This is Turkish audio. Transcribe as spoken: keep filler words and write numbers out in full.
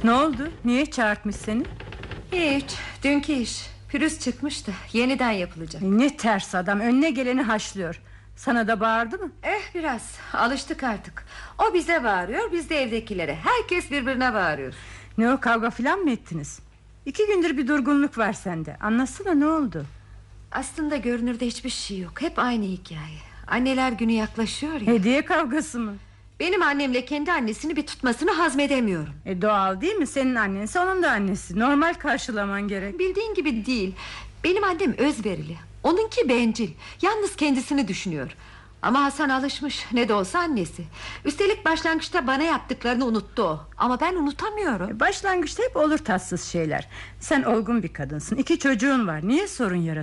Ne oldu? Niye çağırtmış seni? Hiç, dünkü iş. Pürüz çıkmıştı, yeniden yapılacak. E, ne ters adam, önüne geleni haşlıyor. Sana da bağırdı mı? Eh biraz, alıştık artık. O bize bağırıyor, biz de evdekilere. Herkes birbirine bağırıyor. Ne o, kavga filan mı ettiniz? İki gündür bir durgunluk var sende. Anlatsana, ne oldu? Aslında görünürde hiçbir şey yok. Hep aynı hikaye. Anneler günü yaklaşıyor ya. Hediye kavgası mı? Benim annemle kendi annesini bir tutmasını hazmedemiyorum. E doğal değil mi? Senin annense onun da annesi. Normal karşılaman gerek. Bildiğin gibi değil. Benim annem özverili, onunki bencil. Yalnız kendisini düşünüyor. Ama Hasan alışmış, ne de olsa annesi. Üstelik başlangıçta bana yaptıklarını unuttu o. Ama ben unutamıyorum. e Başlangıçta hep olur tatsız şeyler. Sen olgun bir kadınsın, iki çocuğun var. Niye sorun yaratıyorsun?